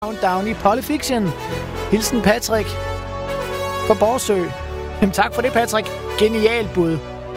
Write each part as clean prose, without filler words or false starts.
Countdown i Polyfiction. Hilsen Patrick fra Borsø. Jamen, tak for det, Patrick. Genialt bud.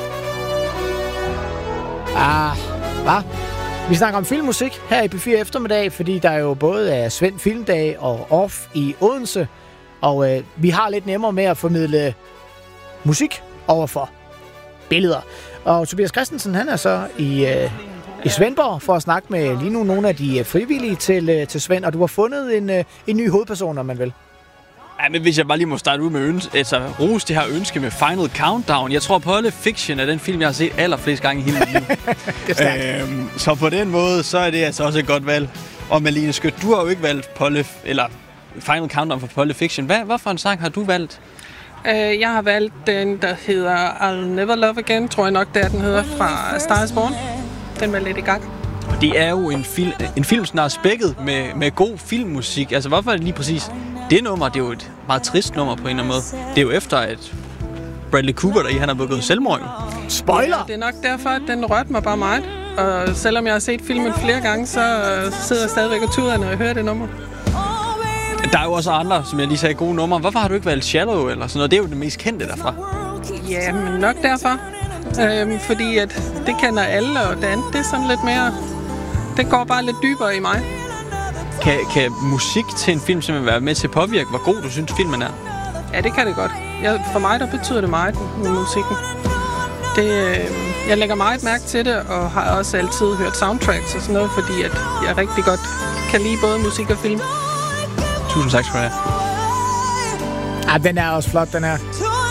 Hvad? Vi snakker om filmmusik her i P4 eftermiddag, fordi der jo både er Svend Filmdag og Off i Odense, og vi har lidt nemmere med at formidle musik overfor billeder. Og Tobias Christensen, han er så i Svendborg for at snakke med lige nu nogle af de frivillige til Svend, og du har fundet en ny hovedperson, om man vil. Ja, men hvis jeg bare lige må starte ud med rose det her ønske med Final Countdown. Jeg tror, Polyfiction er den film, jeg har set allerflest gange i hele mit liv. Så på den måde, så er det altså også et godt valg. Og Malene Skødt, du har jo ikke valgt Final Countdown for Polyfiction. Hvad for en sang har du valgt? Jeg har valgt den, der hedder I'll Never Love Again, tror jeg nok, det er, den hedder, fra Star is Born. Den var lidt i gang. Og det er jo en film, som er spækket med god filmmusik. Altså, hvorfor er det lige præcis det nummer? Det er jo et meget trist nummer på en eller anden måde. Det er jo efter, at Bradley Cooper, han har begået selvmord. Spoiler! Ja, det er nok derfor, at den rørte mig bare meget. Og selvom jeg har set filmen flere gange, så sidder jeg stadigvæk og tuder, når jeg hører det nummer. Der er jo også andre, som jeg lige sagde, gode numre. Hvorfor har du ikke valgt Shallow eller sådan noget? Det er jo det mest kendte derfra. Ja, men nok derfor. Fordi at det kender alle, og det andet, det er sådan lidt mere... Det går bare lidt dybere i mig. Kan musik til en film simpelthen være med til at påvirke, hvor god du synes filmen er? Ja, det kan det godt. For mig, der betyder det meget med musikken. Jeg lægger meget mærke til det, og har også altid hørt soundtracks og sådan noget, fordi at jeg rigtig godt kan lide både musik og film. Tusind tak skal du have. Ja, den er også flot, den her.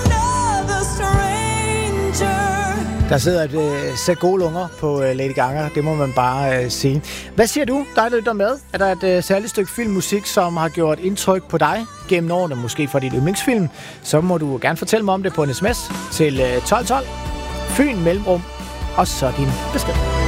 Der sidder et sæt gode lunger på Lady Gaga, det må man bare sige. Hvad siger du, dig der lytter med? Er der et særligt stykke filmmusik, som har gjort indtryk på dig gennem årene, måske fra dit yndlingsfilm? Så må du gerne fortælle mig om det på en sms til 1212, Fyn Mellemrum, og så din besked.